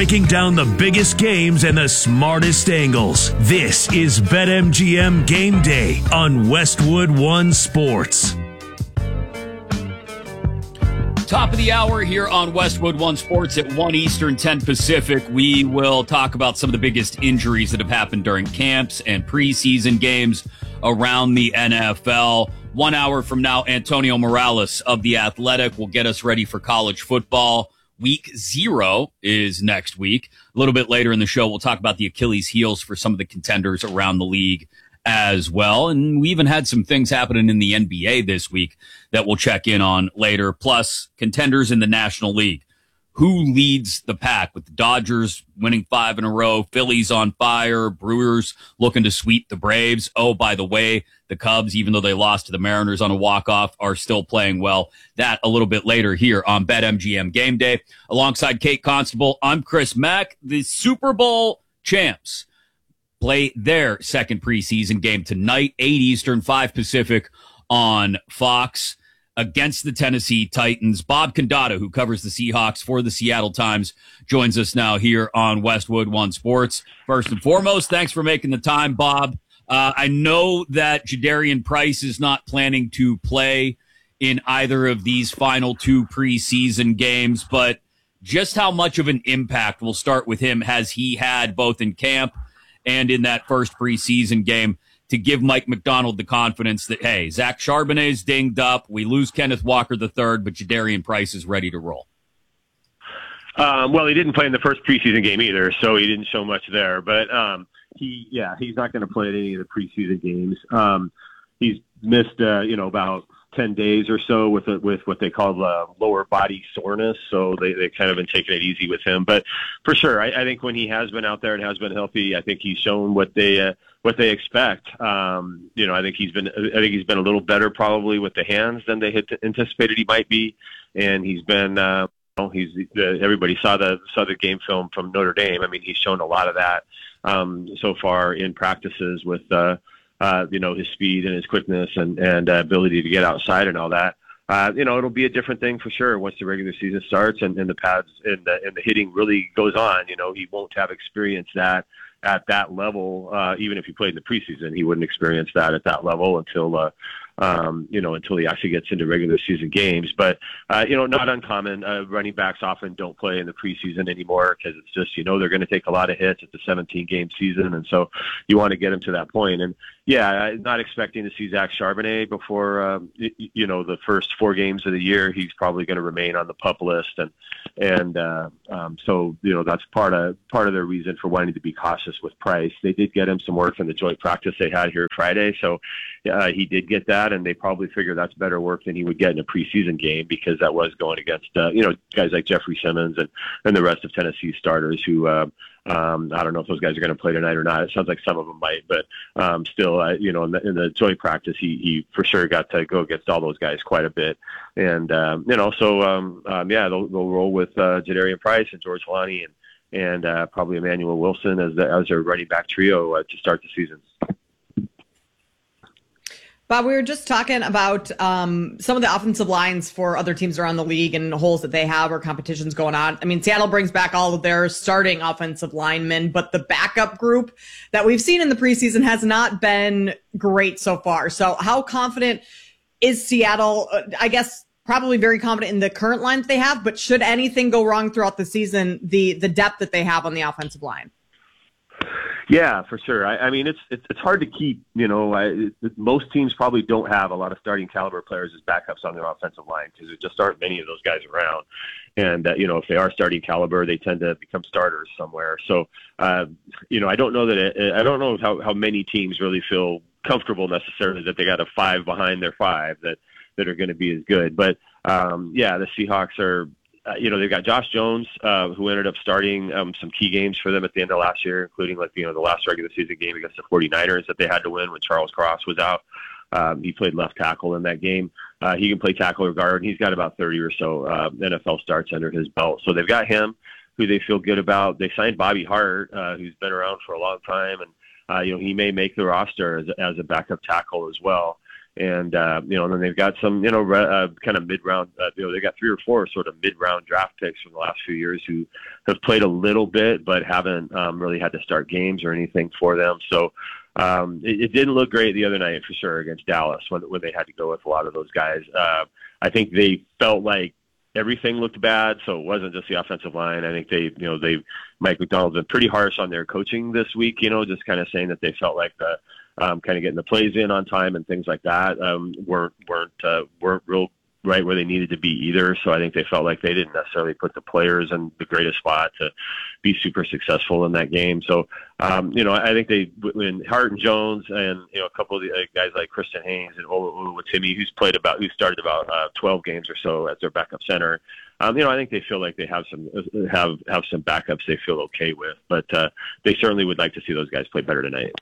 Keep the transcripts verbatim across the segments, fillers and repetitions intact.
breaking down the biggest games and the smartest angles. This is BetMGM Game Day on Westwood One Sports. Top of the hour here on Westwood One Sports at one Eastern, ten Pacific. We will talk about some of the biggest injuries that have happened during camps and preseason games around the N F L. One hour from now, Antonio Morales of The Athletic will get us ready for college football. Week zero is next week. A little bit later in the show, we'll talk about the Achilles heels for some of the contenders around the league as well. And we even had some things happening in the N B A this week that we'll check in on later. Plus, contenders in the National League. Who leads the pack with the Dodgers winning five in a row, Phillies on fire, Brewers looking to sweep the Braves. Oh, by the way, the Cubs, even though they lost to the Mariners on a walk-off, are still playing well. That a little bit later here on BetMGM Game Day. Alongside Kate Constable, I'm Chris Mack. The Super Bowl champs play their second preseason game tonight, eight Eastern, five Pacific on Fox against the Tennessee Titans. Bob Condata, who covers the Seahawks for the Seattle Times, joins us now here on Westwood One Sports. First and foremost, thanks for making the time, Bob. Uh, I know that Jadarian Price is not planning to play in either of these final two preseason games, but just how much of an impact, we'll start with him, has he had both in camp and in that first preseason game to give Mike McDonald the confidence that, hey, Zach Charbonnet's dinged up, we lose Kenneth Walker the third, but Jadarian Price is ready to roll? Um, well, he didn't play in the first preseason game either, so he didn't show much there. But um, he, yeah, he's not going to play at any of the preseason games. Um, he's missed, uh, you know, about ten days or so with a, with what they call uh, lower body soreness. So they they kind of been taking it easy with him. But for sure, I, I think when he has been out there and has been healthy, I think he's shown what they uh, what they expect. Um, you know, I think he's been I think he's been a little better probably with the hands than they had anticipated he might be, and he's been. Uh, Well, he's uh, everybody saw the saw the game film from Notre Dame. I mean, he's shown a lot of that um, so far in practices with uh, uh, you know his speed and his quickness and and uh, ability to get outside and all that. Uh, you know, it'll be a different thing for sure once the regular season starts and, and the pads and the and the hitting really goes on. You know, he won't have experienced that at that level. Uh, even if he played in the preseason, he wouldn't experience that at that level until. Uh, Um, you know, until he actually gets into regular season games. But, uh, you know, not uncommon. Uh, running backs often don't play in the preseason anymore because it's just, you know, they're going to take a lot of hits. It's a seventeen-game season, and so you want to get them to that point. And, yeah, I'm not expecting to see Zach Charbonnet before, um, you, you know, the first four games of the year. He's probably going to remain on the PUP list. And, and uh, um, so, you know, that's part of part of their reason for wanting to be cautious with Price. They did get him some work in the joint practice they had here Friday, so uh, he did get that. And they probably figure that's better work than he would get in a preseason game because that was going against, uh, you know, guys like Jeffrey Simmons and, and the rest of Tennessee starters who, uh, um, I don't know if those guys are going to play tonight or not. It sounds like some of them might, but um, still, uh, you know, in the, in the joint practice, he, he for sure got to go against all those guys quite a bit. And, um, you know, so, um, um, yeah, they'll, they'll roll with uh, Jadarian Price and George Holani and, and uh, probably Emmanuel Wilson as, the, as their running back trio uh, to start the season. Bob, we were just talking about um, some of the offensive lines for other teams around the league and holes that they have or competitions going on. I mean, Seattle brings back all of their starting offensive linemen, but the backup group that we've seen in the preseason has not been great so far. So how confident is Seattle? I guess probably very confident in the current line that they have, but should anything go wrong throughout the season, the the depth that they have on the offensive line? Yeah, for sure. I, I mean, it's, it's it's hard to keep. You know, I, it, most teams probably don't have a lot of starting caliber players as backups on their offensive line because there just aren't many of those guys around. And uh, you know, if they are starting caliber, they tend to become starters somewhere. So, uh, you know, I don't know that it, I don't know how how many teams really feel comfortable necessarily that they got a five behind their five that that are going to be as good. But um, yeah, the Seahawks are. Uh, you know, they've got Josh Jones, uh, who ended up starting um, some key games for them at the end of last year, including, like, you know, the last regular season game against the 49ers that they had to win when Charles Cross was out. Um, he played left tackle in that game. Uh, he can play tackle or guard. He's got about thirty or so uh, N F L starts under his belt. So they've got him, who they feel good about. They signed Bobby Hart, uh, who's been around for a long time, and, uh, you know, he may make the roster as, as a backup tackle as well. And, uh, you know, and then they've got some, you know, uh, kind of mid-round, uh, you know, they got three or four sort of mid-round draft picks from the last few years who have played a little bit but haven't um, really had to start games or anything for them. So um, it, it didn't look great the other night for sure against Dallas when, when they had to go with a lot of those guys. Uh, I think they felt like everything looked bad, so it wasn't just the offensive line. I think they, you know, they Mike Macdonald's been pretty harsh on their coaching this week, you know, just kind of saying that they felt like the um, kind of getting the plays in on time and things like that um, weren't weren't uh, weren't real right where they needed to be either. So I think they felt like they didn't necessarily put the players in the greatest spot to be super successful in that game. So um, you know, I think they when Hart and Jones and you know a couple of the uh, guys like Christian Haynes and Oluwatimi, who's played about who started about uh, twelve games or so as their backup center. Um, you know, I think they feel like they have some have have some backups they feel okay with, but uh, they certainly would like to see those guys play better tonight.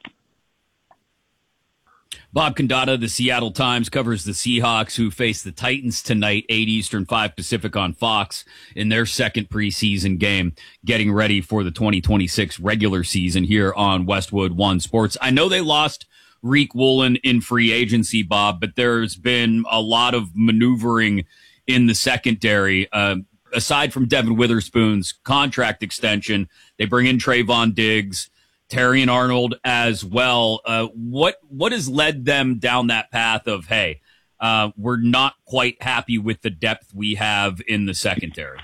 Bob Condotta, the Seattle Times, covers the Seahawks, who face the Titans tonight, eight Eastern, five Pacific on Fox in their second preseason game, getting ready for the twenty twenty-six regular season here on Westwood One Sports. I know they lost Reek Woolen in free agency, Bob, but there's been a lot of maneuvering in the secondary. Uh, aside from Devin Witherspoon's contract extension, they bring in Trayvon Diggs, Terrion Arnold as well. Uh, what what has led them down that path of, hey, uh, we're not quite happy with the depth we have in the secondary?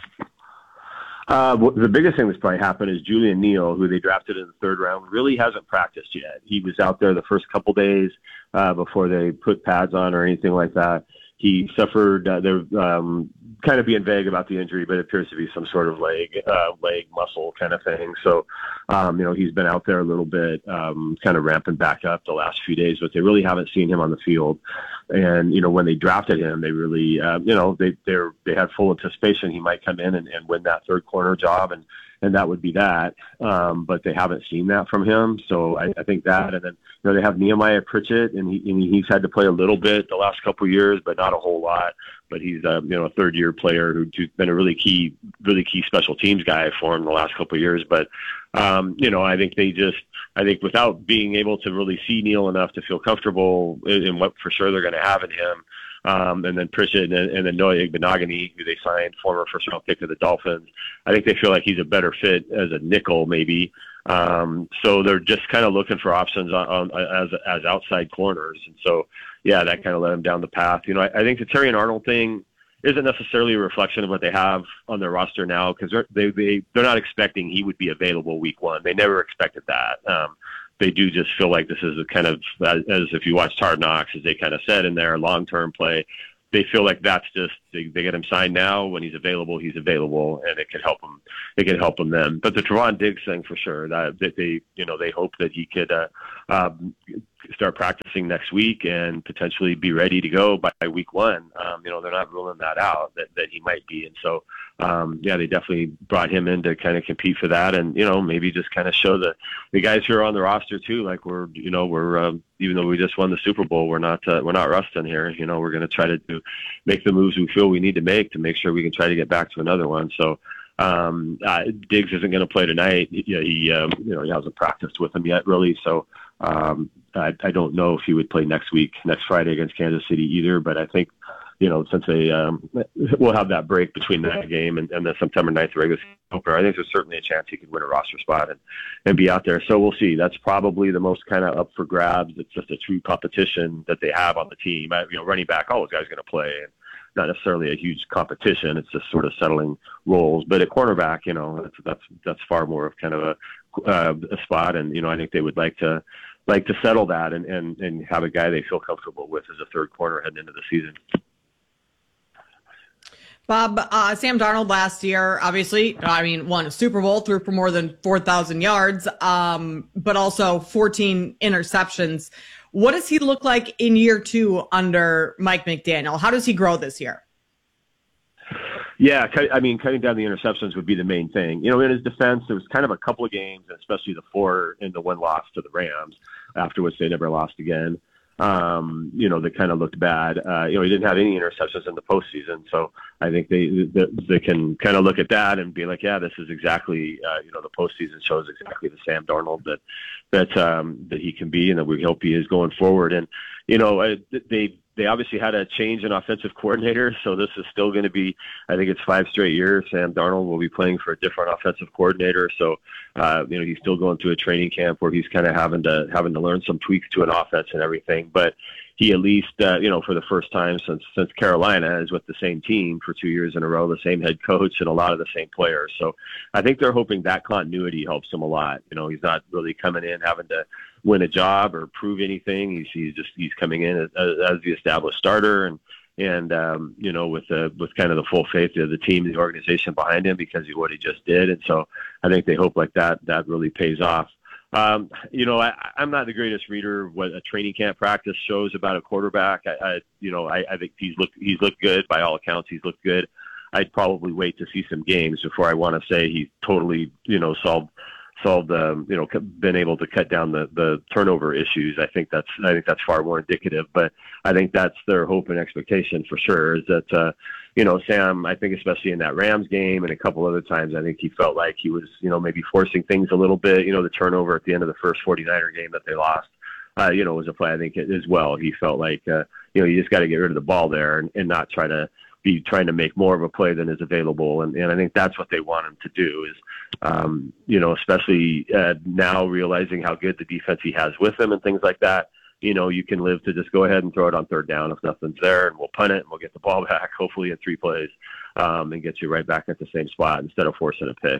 Uh, well, the biggest thing that's probably happened is Julian Neal, who they drafted in the third round, really hasn't practiced yet. He was out there the first couple days uh, before they put pads on or anything like that. He suffered, uh, they're um, kind of being vague about the injury, but it appears to be some sort of leg, uh, leg muscle kind of thing. So, um, you know, he's been out there a little bit, um, kind of ramping back up the last few days, but they really haven't seen him on the field. And, you know, when they drafted him, they really, uh, you know, they they're, they had full anticipation he might come in and, and win that third corner job, and, and that would be that. Um, but they haven't seen that from him. So I, I think that, and then, you know, they have Nehemiah Pritchett, and, he, and he's had to play a little bit the last couple of years, but not a whole lot. But he's a, you know, a third year player who's been a really key, really key special teams guy for him the last couple of years. But, um, you know, I think they just, I think without being able to really see Neal enough to feel comfortable in, in what for sure they're going to have in him. Um, and then Pritchett and, and then Noah Igbenogany, who they signed, former first round pick of the Dolphins. I think they feel like he's a better fit as a nickel, maybe. Um, so they're just kind of looking for options on, on as as outside corners. And so, yeah, that kind of led them down the path. You know, I, I think the Terrion Arnold thing isn't necessarily a reflection of what they have on their roster now, because they're, they, they, they're not expecting he would be available week one. They never expected that. Um, they do just feel like this is a kind of, as, as if you watched Hard Knocks, as they kind of said in their long-term play, they feel like that's just, they, they get him signed now. When he's available, he's available, and it can help him. It can help him then. But the Trayvon Diggs thing for sure, that, that they, you know, they hope that he could uh, um, start practicing next week and potentially be ready to go by week one. Um, you know, they're not ruling that out, that, that he might be. And so, um, yeah, they definitely brought him in to kind of compete for that, and, you know, maybe just kind of show the, the guys who are on the roster too, like we're, you know, we're, um, even though we just won the Super Bowl, we're not, uh, we're not rusting here. You know, we're going to try to do, make the moves we feel we need to make to make sure we can try to get back to another one. So, um, uh, Diggs isn't going to play tonight. He, he um, you know, he hasn't practiced with him yet, really. So, um, I, I don't know if he would play next week, next Friday against Kansas City either, but I think, you know, since they, um, we'll have that break between that game and, and the September ninth regular season opener, I think there's certainly a chance he could win a roster spot and, and be out there. So we'll see. That's probably the most kind of up for grabs. It's just a true competition that they have on the team. I, you know, running back, all those guys are going to play, and not necessarily a huge competition. It's just sort of settling roles. But at cornerback, you know, that's, that's, that's far more of kind of a, uh, a spot. And, you know, I think they would like to, like to settle that and, and, and have a guy they feel comfortable with as a third corner heading into the season. Bob, uh, Sam Darnold last year, obviously, I mean, won a Super Bowl, threw for more than four thousand yards, um, but also fourteen interceptions. What does he look like in year two under Mike McDaniel? How does he grow this year? Yeah, I mean, cutting down the interceptions would be the main thing. You know, in his defense, there was kind of a couple of games, especially the four in the one loss to the Rams, after which they never lost again. um, you know, that kind of looked bad. Uh, you know, he didn't have any interceptions in the postseason. So I think they, they, they can kind of look at that and be like, yeah, this is exactly, uh, you know, the postseason shows exactly the Sam Darnold that, that, um, that he can be and that we hope he is going forward. And, you know, they, they obviously had a change in offensive coordinator. So this is still going to be, I think it's five straight years. Sam Darnold will be playing for a different offensive coordinator. So, uh, you know, he's still going through a training camp where he's kind of having to, having to learn some tweaks to an offense and everything. But he at least, uh, you know, for the first time since, since Carolina is with the same team for two years in a row, the same head coach and a lot of the same players. So I think they're hoping that continuity helps him a lot. You know, he's not really coming in having to win a job or prove anything. He's, he's just, he's coming in as, as the established starter and, and, um, you know, with the, with kind of the full faith of the team, the organization behind him because of what he just did. And so I think they hope like that, that really pays off. Um, you know, I, I'm not the greatest reader of what a training camp practice shows about a quarterback. I, I you know, I, I think he's looked, he's looked good by all accounts. He's looked good. I'd probably wait to see some games before I want to say he's totally, you know, solved, solved, um, you know, been able to cut down the, the turnover issues. I think that's, I think that's far more indicative, but I think that's their hope and expectation for sure is that, uh, you know, Sam, I think especially in that Rams game and a couple other times, I think he felt like he was, you know, maybe forcing things a little bit, you know, the turnover at the end of the first forty-niner game that they lost, uh, you know, was a play, I think as well. He felt like, uh, you know, you just got to get rid of the ball there and, and not try to be trying to make more of a play than is available. And, and I think that's what they want him to do is, um, you know, especially uh, now realizing how good the defense he has with him and things like that. You know, you can live to just go ahead and throw it on third down if nothing's there, and we'll punt it and we'll get the ball back, hopefully in three plays, um, and get you right back at the same spot instead of forcing a pick.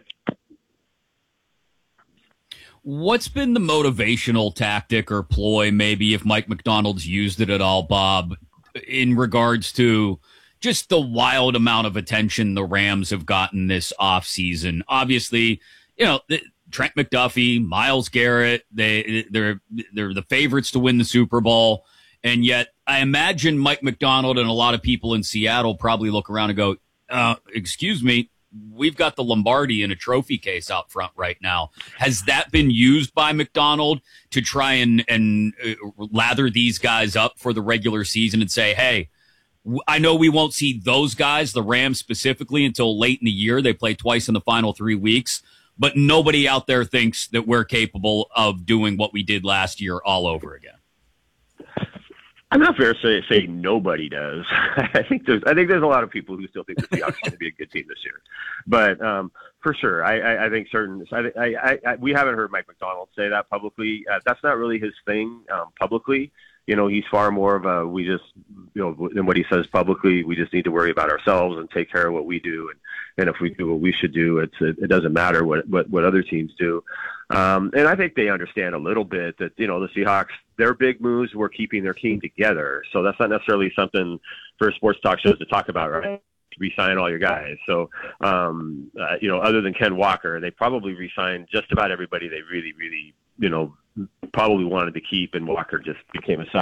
What's been the motivational tactic or ploy, maybe, if Mike Macdonald's used it at all, Bob, in regards to just the wild amount of attention the Rams have gotten this offseason? Obviously, you know, the, Trent McDuffie, Myles Garrett, they, they're, they're the favorites to win the Super Bowl. And yet I imagine Mike Macdonald and a lot of people in Seattle probably look around and go, uh, excuse me, we've got the Lombardi in a trophy case out front right now. Has that been used by Macdonald to try and, and uh, lather these guys up for the regular season and say, hey, I know we won't see those guys, the Rams specifically, until late in the year. They play twice in the final three weeks. But nobody out there thinks that we're capable of doing what we did last year all over again. I'm not fair to say, say nobody does. I think there's I think there's a lot of people who still think the Seahawks are going to be a good team this year. But um, for sure, I, I, I think certain I, I, I, we haven't heard Mike Macdonald say that publicly. Uh, that's not really his thing um, publicly. You know, he's far more of a, we just, you know, than what he says publicly. We just need to worry about ourselves and take care of what we do. And, and if we do what we should do, it's, it, it doesn't matter what, what, what other teams do. Um, and I think they understand a little bit that, you know, the Seahawks, their big moves were keeping their team together. So that's not necessarily something for sports talk shows to talk about, right? Re-sign all your guys. So, um, uh, you know, other than Ken Walker, they probably re-signed just about everybody they really, really, you know, probably wanted to keep, and Walker just became a